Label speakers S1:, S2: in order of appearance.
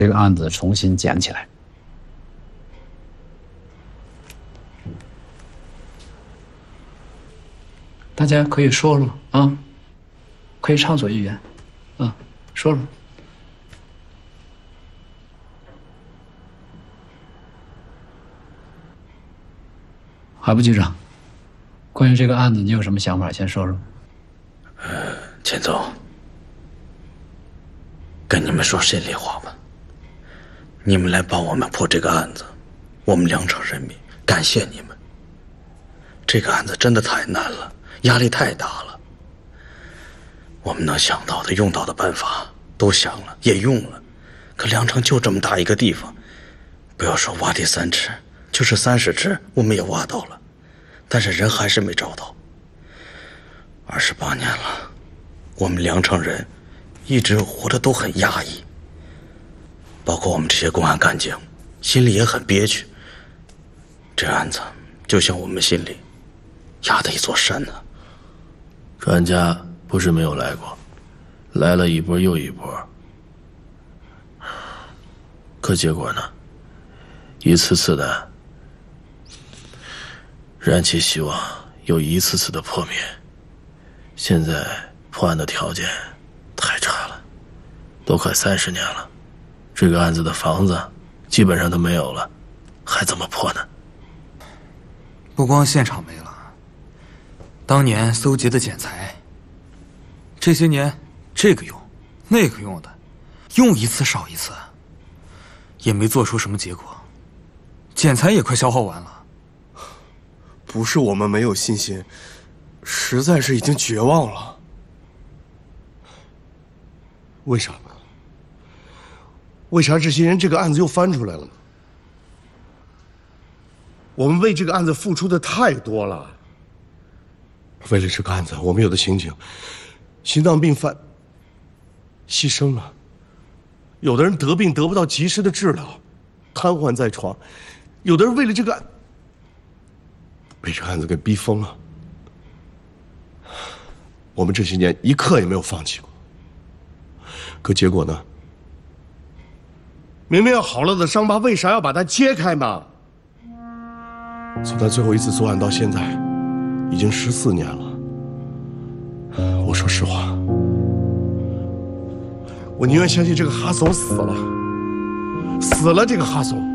S1: 这个案子重新捡起来。大家可以说说啊，可以畅所欲言，啊，说说。海部局长，关于这个案子，你有什么想法？先说说。
S2: 钱总，跟你们说心里话吧，你们来帮我们破这个案子，我们良城人民感谢你们。这个案子真的太难了，压力太大了。我们能想到的、用到的办法都想了，也用了，可良城就这么大一个地方，不要说挖地3尺，就是30尺，我们也挖到了，但是人还是没找到。28年了，我们良城人一直活得都很压抑，包括我们这些公安干警，心里也很憋屈。这案子就像我们心里压的一座山呢。
S3: 专家不是没有来过，来了一波又一波，可结果呢？一次次的燃起希望，又一次次的破灭。现在破案的条件太差了，都快30年了，这个案子的房子基本上都没有了，还怎么破呢？
S4: 不光现场没了，当年搜集的检材，这些年这个用那个用的，用一次少一次，也没做出什么结果，检材也快消耗完了。
S5: 不是我们没有信心，实在是已经绝望了。
S6: 为啥呢？为啥这些人这个案子又翻出来了呢？我们为这个案子付出的太多了。为了这个案子，我们有的刑警心脏病犯牺牲了，有的人得病得不到及时的治疗，瘫痪在床，有的人为了这个案被这个案子给逼疯了。我们这些年一刻也没有放弃过，可结果呢？明明要好了的伤疤，为啥要把它揭开嘛？从他最后一次作案到现在，已经14年了。我说实话，我宁愿相信这个哈怂死了，这个哈怂。